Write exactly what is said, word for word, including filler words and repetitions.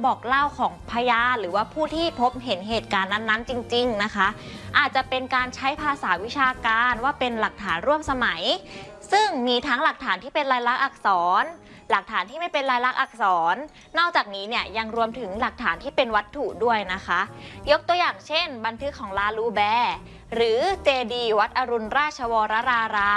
ำบอกเล่าของพยานหรือว่าผู้ที่พบเห็นเหตุการณ์นั้นๆจริงๆนะคะอาจจะเป็นการใช้ภาษาวิชาการว่าเป็นหลักฐานร่วมสมัยซึ่งมีทั้งหลักฐานที่เป็นลายลักษณ์อักษรหลักฐานที่ไม่เป็นลายลักษณ์อักษรนอกจากนี้เนี่ยยังรวมถึงหลักฐานที่เป็นวัตถุด้วยนะคะยกตัวอย่างเช่นบันทึกของลาลูแบร์หรือเจดีย์วัดอรุณราชวราราราม